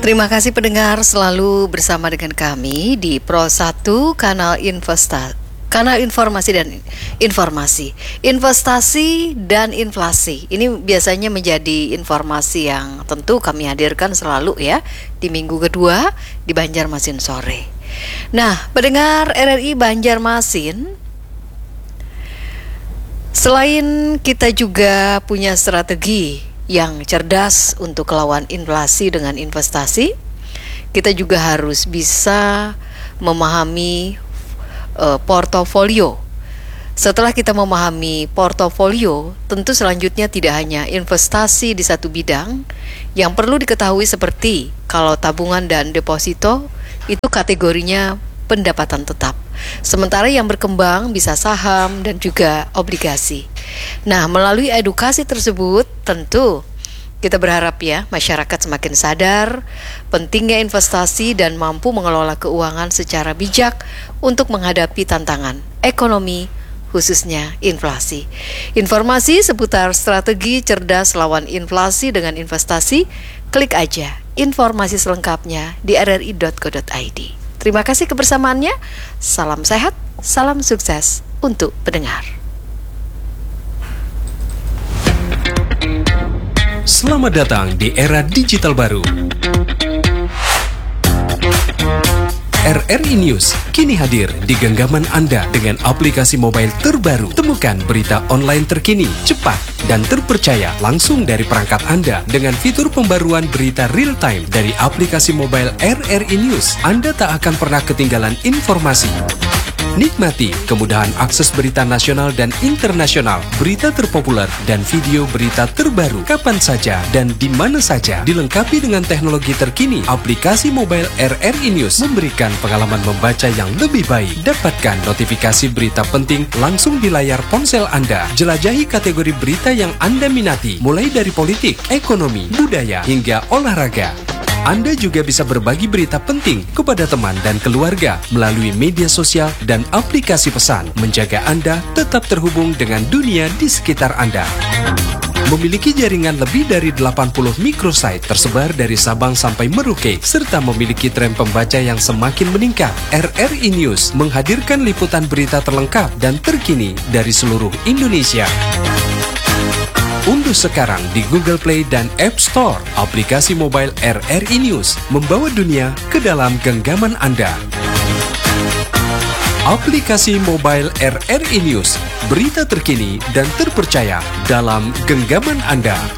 Terima kasih pendengar selalu bersama dengan kami di Pro 1 Kanal Informasi dan Informasi. Investasi dan inflasi. Ini biasanya menjadi informasi yang tentu kami hadirkan selalu ya di minggu kedua di Banjarmasin sore. Nah, pendengar RRI Banjarmasin, selain kita juga punya strategi yang cerdas untuk melawan inflasi dengan investasi, kita juga harus bisa memahami portofolio. Setelah kita memahami portofolio, tentu selanjutnya tidak hanya investasi di satu bidang. Yang perlu diketahui seperti kalau tabungan dan deposito itu kategorinya pendapatan tetap. Sementara yang berkembang bisa saham dan juga obligasi. Nah, melalui edukasi tersebut tentu kita berharap ya masyarakat semakin sadar pentingnya investasi dan mampu mengelola keuangan secara bijak untuk menghadapi tantangan ekonomi, khususnya inflasi. Informasi seputar strategi cerdas lawan inflasi dengan investasi, klik aja informasi selengkapnya di rri.co.id. Terima kasih kebersamaannya. Salam sehat, salam sukses untuk pendengar. Selamat datang di era digital baru. RRI News kini hadir di genggaman Anda dengan aplikasi mobile terbaru. Temukan berita online terkini, cepat, dan terpercaya langsung dari perangkat Anda dengan fitur pembaruan berita real time dari aplikasi mobile RRI News. Anda tak akan pernah ketinggalan informasi. Nikmati kemudahan akses berita nasional dan internasional, berita terpopuler, dan video berita terbaru kapan saja dan di mana saja. Dilengkapi dengan teknologi terkini, aplikasi mobile RRI News memberikan pengalaman membaca yang lebih baik. Dapatkan notifikasi berita penting langsung di layar ponsel Anda. Jelajahi kategori berita yang Anda minati, mulai dari politik, ekonomi, budaya, hingga olahraga. Anda juga bisa berbagi berita penting kepada teman dan keluarga melalui media sosial dan aplikasi pesan, menjaga Anda tetap terhubung dengan dunia di sekitar Anda. Memiliki jaringan lebih dari 80 microsite tersebar dari Sabang sampai Merauke, serta memiliki tren pembaca yang semakin meningkat. RRI News menghadirkan liputan berita terlengkap dan terkini dari seluruh Indonesia. Unduh sekarang di Google Play dan App Store aplikasi mobile RRI News, membawa dunia ke dalam genggaman Anda. Aplikasi mobile RRI News, berita terkini dan terpercaya dalam genggaman Anda.